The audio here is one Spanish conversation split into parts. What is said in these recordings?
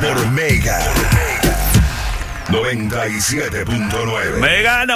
por Mega 97.9. Mega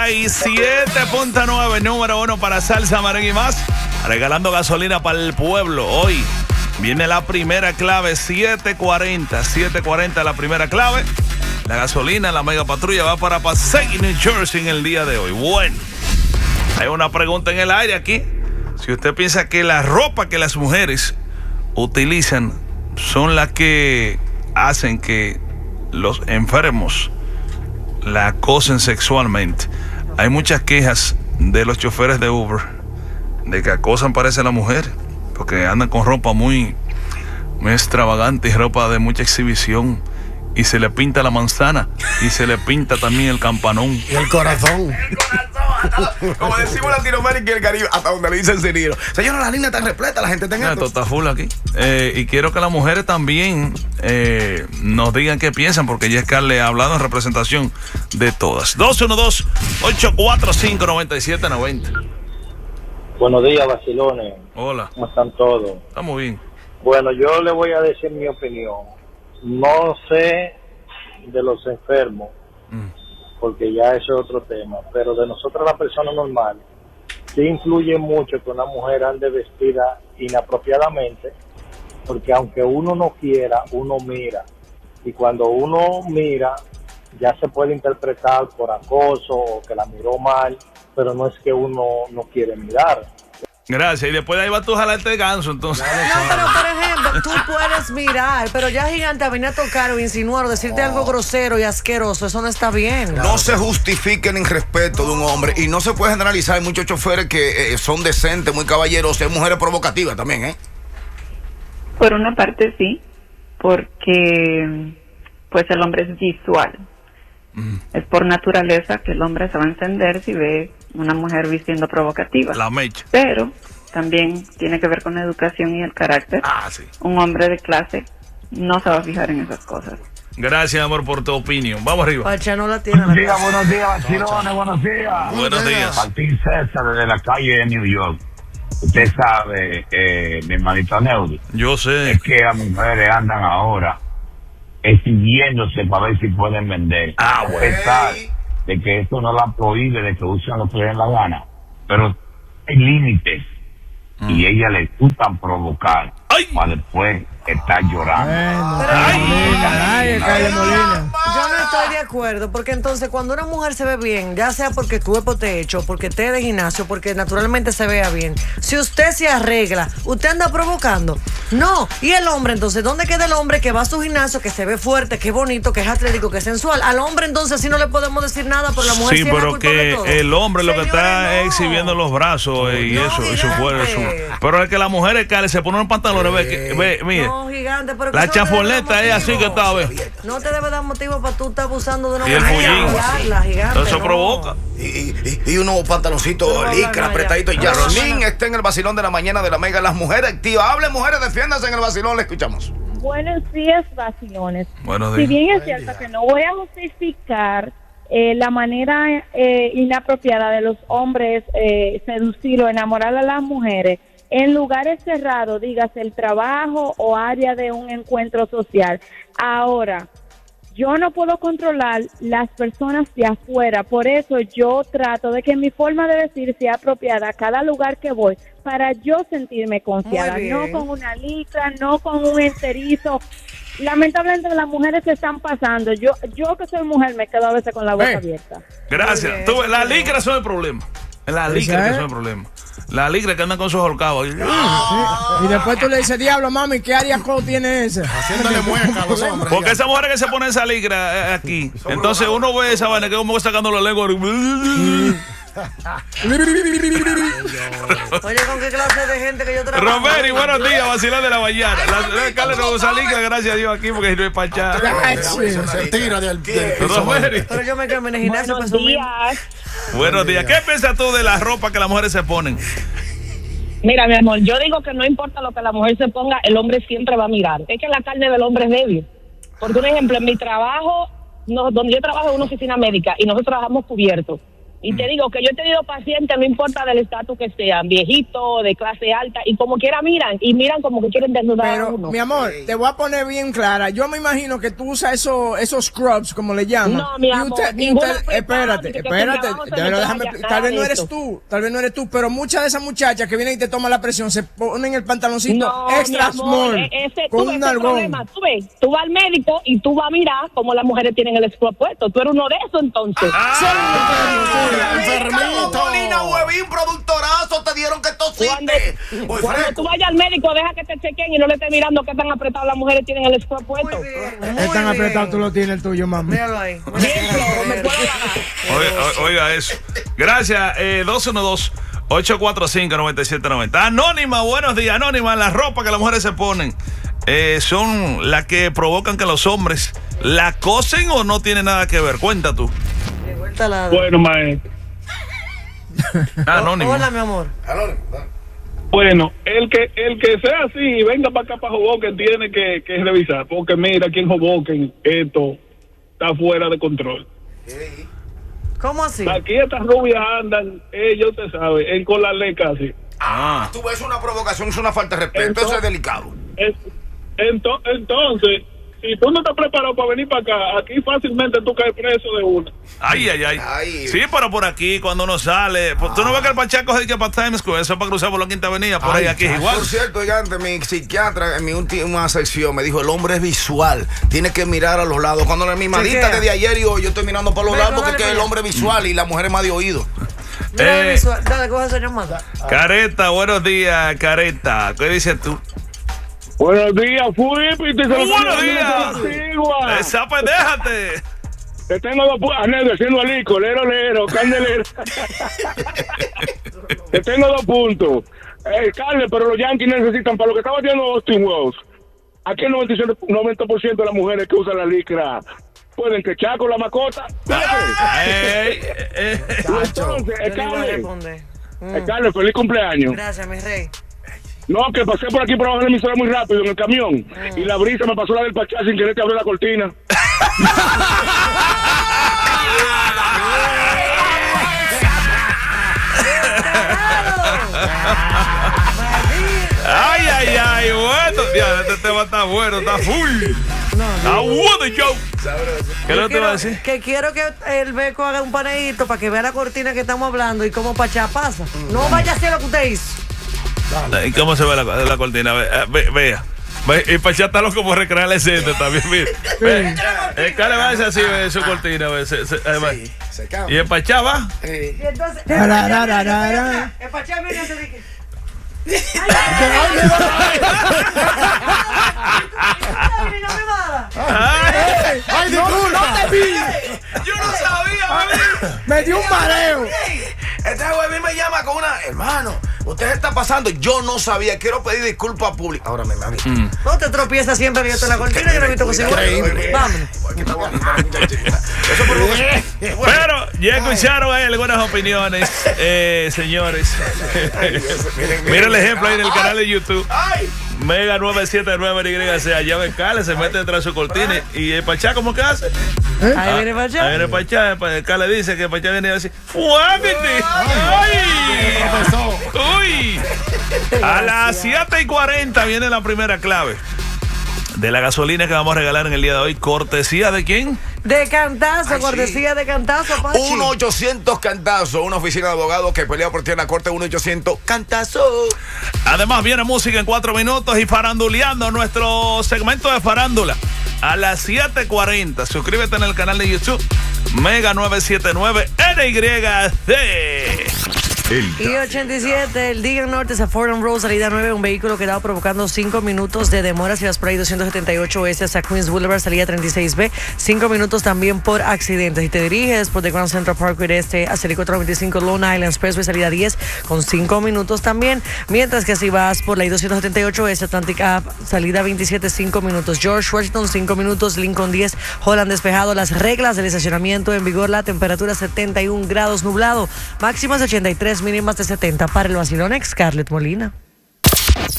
97.9, número 1 para salsa, merengue y más. Regalando gasolina para el pueblo. Hoy viene la primera clave, 7:40 la primera clave. La gasolina, la mega patrulla va para Passaic, New Jersey en el día de hoy. Bueno, hay una pregunta en el aire aquí. Si usted piensa que la ropa que las mujeres utilizan son las que hacen que los enfermos la acosen sexualmente. Hay muchas quejas de los choferes de Uber de que acosan, parece, a la mujer porque andan con ropa muy extravagante y ropa de mucha exhibición, y se le pinta la manzana y se le pinta también el campanón y el corazón. Como decimos en Latinoamérica y el Caribe, hasta donde le dicen Cirilo. Señora, la línea está repleta, la gente está en esto. Está full aquí. Y quiero que las mujeres también nos digan qué piensan, porque Yescar le ha hablado en representación de todas. 212-845-9790. Buenos días, vacilones. Hola. ¿Cómo están todos? Estamos bien. Bueno, yo le voy a decir mi opinión. No sé de los enfermos, porque ya eso es otro tema, pero de nosotros, la persona normal, sí influye mucho que una mujer ande vestida inapropiadamente, porque aunque uno no quiera, uno mira, y cuando uno mira ya se puede interpretar por acoso o que la miró mal, pero no es que uno no quiere mirar. Gracias. Y después de ahí vas tú a jalarte de ganso, entonces. No, pero por ejemplo, tú puedes mirar, pero ya Gigante venir a tocar o insinuar o decirte algo grosero y asqueroso, eso no está bien. No se justifique el irrespeto de un hombre, y no se puede generalizar. Hay muchos choferes que son decentes, muy caballeros, hay mujeres provocativas también, ¿eh? Por una parte sí, porque pues el hombre es visual. Es por naturaleza que el hombre se va a encender si ve una mujer vistiendo provocativa. La mecha. Pero también tiene que ver con la educación y el carácter. Sí. Un hombre de clase no se va a fijar en esas cosas. Gracias, amor, por tu opinión. Vamos arriba. Pacha no la tiene. Buenos días, vacilones, buenos días. Buenos días. Martín César, desde la calle de New York. Usted sabe, mi hermanito Neudi. Yo sé. Es que las mujeres andan ahora exhibiéndose para ver si pueden vender. A pesar de que esto no la prohíbe de que usen lo que les den la gana, pero hay límites, y ellas les gustan provocar para después estar llorando. Yo no estoy de acuerdo, porque entonces cuando una mujer se ve bien, ya sea porque tu cuerpo te hecho, porque te de gimnasio, porque naturalmente se vea bien, si usted se arregla, usted anda provocando. No. Y el hombre, entonces, ¿dónde queda el hombre que va a su gimnasio, que se ve fuerte, que es bonito, que es atlético, que es sensual? Al hombre entonces sí no le podemos decir nada, pero la mujer sí es la culpa de todo. El hombre lo que está no. exhibiendo los brazos y eso, y su fuerza. Pero es que las mujeres, Cale, se ponen unos pantalones, mire. No, Gigante, pero la chafoleta es así que está, ve. No te debe dar motivo para tú estar abusando de una y mujer. Y el fullín. Eso provoca. Y unos pantaloncitos licra, apretaditos. Yasmín está en el vacilón de la mañana de la Mega. Las mujeres activas. Hable, mujeres, defiéndase en el vacilón. Le escuchamos. Buenos días, vacilones. Buenos días. Si bien es cierto que no voy a justificar la manera inapropiada de los hombres seducir o enamorar a las mujeres en lugares cerrados, dígase el trabajo o área de un encuentro social. Ahora, yo no puedo controlar las personas de afuera, por eso yo trato de que mi forma de vestir sea apropiada a cada lugar que voy, para yo sentirme confiada, no con una licra, no con un enterizo. Lamentablemente las mujeres se están pasando. Yo que soy mujer me quedo a veces con la boca abierta. Gracias. Las licras son el problema. Las licras que son el problema. La ligra que andan con sus ahorcados. Y después tú le dices, diablo, mami, ¿qué área tiene esa? Haciéndole mueca a los hombres. Porque esa mujer que se pone esa ligra aquí, entonces uno ve esa vaina que como sacando la lengua. Oye, ¿con qué clase de gente que yo trabajo? Romeri, buenos días, vacilón de la mañana. La Carla no usa ligra, gracias a Dios, aquí, porque no es panchada. Se tira del Romeri. Pero yo me quedo en el gimnasio. Buenos días. Buenos días. ¿Qué piensas tú de la ropa que las mujeres se ponen? Mira, mi amor, yo digo que no importa lo que la mujer se ponga, el hombre siempre va a mirar. Es que la carne del hombre es débil. Porque, un ejemplo, en mi trabajo, donde yo trabajo en una oficina médica y nosotros trabajamos cubiertos. Y te digo que yo he tenido pacientes, no importa del estatus que sean, viejitos, de clase alta, y como quiera miran como que quieren desnudar a Pero, uno. mi amor, te voy a poner bien clara. Yo me imagino que tú usas esos scrubs, como le llaman. No, mi amor, ninguna espérate. Tal vez no eres tú, pero muchas de esas muchachas que vienen y te toman la presión se ponen el pantaloncito extra small con un algón. Tú vas al médico y tú vas a mirar cómo las mujeres tienen el scrub puesto. Tú eres uno de esos, entonces. Enfermito. Molina, huevín, productorazo, te dieron que tosiste. Cuando tú vayas al médico, deja que te chequen y no le estés mirando qué tan apretado las mujeres tienen el scrub puesto. Es tan apretado, tú lo tienes el tuyo, mami. Míralo ahí. Oiga eso. Gracias, 212-845-9790. Anónima, buenos días. Anónima, las ropas que las mujeres se ponen son las que provocan que los hombres la cosen o no tiene nada que ver. Cuenta tú. Bueno, maestro. Anónimo. Hola, mi amor. Bueno, el que sea así y venga para acá para Hoboken tiene que revisar, porque mira, aquí en Hoboken esto está fuera de control. ¿Cómo así? Aquí estas rubias andan, ellos te saben, con la ley casi. Tú ves una provocación, es una falta de respeto, eso es delicado. Entonces, si tú no estás preparado para venir para acá, aquí fácilmente tú caes preso de una. Ay. Sí, pero por aquí, cuando uno sale, pues, tú no ves que el Pachaco se dice para Times Square, eso es para cruzar por la Quinta Avenida, por ahí aquí es igual. Por cierto, oigan, mi psiquiatra en mi última sección me dijo, el hombre es visual, tiene que mirar a los lados. Cuando la mismadita desde ayer y hoy yo estoy mirando para los lados porque es que el hombre es visual y la mujer es más de oído. Dale, coge esa llamada. Careta, buenos días, Careta. ¿Qué dices tú? Buenos días, Fuipiti. Buenos días. Esa pues déjate. Te tengo dos puntos. Haciendo el ico, lero, candelero. Te tengo 2 puntos. Carle, pero los Yankees necesitan, para lo que estaba haciendo Austin Wells, aquí el 90% de las mujeres que usan la licra pueden quechar con la mascota. Entonces, Carle, feliz cumpleaños. Gracias, mi rey. No, que pasé por aquí por abajo de la emisora muy rápido en el camión y la brisa me pasó la del Pachá sin querer te abrió la cortina. Ay, bueno, este tema está bueno, está full. Está bueno, Joe. ¿Qué le te va a decir? Que quiero que el Beco haga un paneíto para que vea la cortina que estamos hablando y cómo Pachá pasa. No vaya a hacer lo que usted hizo. ¿Y cómo se ve la cortina? Vea. Y Pachá está loco por recrear la escena también. Mira. El cara va a decir así, ve su cortina. Y el Pachá va. Y entonces. El Pachá viene y se dice. ¡Ay, disculpa! ¡No te vi! ¡Yo no sabía! ¡Me dio un mareo! Este güey me llama con una... Hermano, usted está pasando. Yo no sabía. Quiero pedir disculpas públicas. Ahora me avisa. No te tropiezas siempre abierto en la cortina. Yo no he visto cosas igual. Vámonos. Pero ya escucharon ahí algunas opiniones, señores. Mira el ejemplo ahí en el canal de YouTube. Mega 979 YC, allá ve Cale, se mete detrás de su cortina y el Pachá, ¿cómo que hace? Ahí viene Pachá. Ahí viene Pachá, Cale dice que Pachá viene a decir ¡Fuápiti! ¡Uy! A las 7:40 viene la primera clave de la gasolina que vamos a regalar en el día de hoy. ¿Cortesía de quién? De Cantazo, cortesía de Cantazo, Pachi. 1-800 Cantazo, una oficina de abogados que pelea por ti en la corte. 1-800 Cantazo. Además viene música en 4 minutos y faranduleando nuestro segmento de farándula a las 7:40. Suscríbete en el canal de YouTube Mega 979 NYC. Y 87, el Digan Norte, a Fordham Road, salida 9, un vehículo que estaba provocando 5 minutos de demora. Si vas por ahí 278S hasta Queens Boulevard, salida 36B, 5 minutos también por accidentes. Si te diriges por The Grand Central Parkway Este hacia el 425 Long Island Expressway, salida 10 con 5 minutos también. Mientras que si vas por la I-278S Atlantic Ave, salida 27, 5 minutos. George Washington, 5 minutos. Lincoln 10, Holland despejado. Las reglas del estacionamiento en vigor, la temperatura 71 grados nublado, máximas de 83, mínimas de 70. Para el vacilón, Scarlett Molina.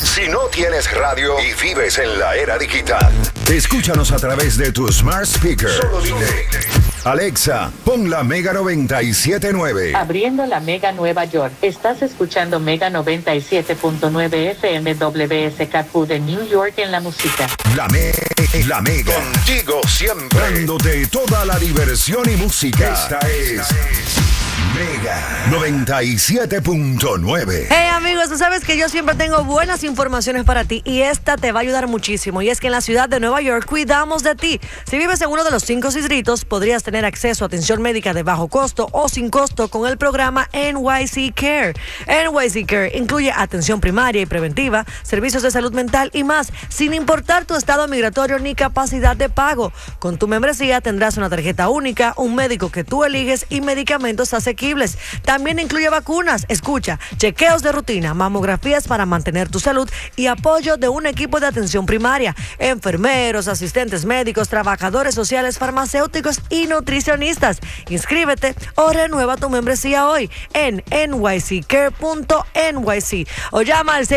Si no tienes radio y vives en la era digital, escúchanos a través de tu smart speaker. Solo dile: Alexa, pon la Mega 97.9. Abriendo la Mega Nueva York. Estás escuchando Mega 97.9 FM WSKQ de New York en la música. La Mega. Contigo siempre. Dándote toda la diversión y música. Esta es Mega 97.9. Hey amigos, tú sabes que yo siempre tengo buenas informaciones para ti y esta te va a ayudar muchísimo. Y es que en la ciudad de Nueva York cuidamos de ti. Si vives en uno de los 5 distritos, podrías tener acceso a atención médica de bajo costo o sin costo con el programa NYC Care. NYC Care incluye atención primaria y preventiva, servicios de salud mental y más, sin importar tu estado migratorio ni capacidad de pago. Con tu membresía tendrás una tarjeta única, un médico que tú eliges y medicamentos asequibles. También incluye vacunas, escucha, chequeos de rutina, mamografías para mantener tu salud y apoyo de un equipo de atención primaria, enfermeros, asistentes médicos, trabajadores sociales, farmacéuticos y nutricionistas. Inscríbete o renueva tu membresía hoy en nyccare.nyc o llama al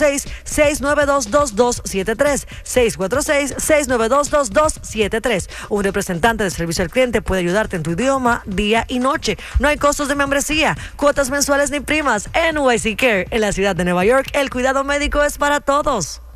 646-692-2273, 646-692-2273. Un representante de servicio al cliente puede ayudarte en tu idioma, día y noche. No hay costos de membresía, cuotas mensuales ni primas. NYC Care, en la ciudad de Nueva York, el cuidado médico es para todos.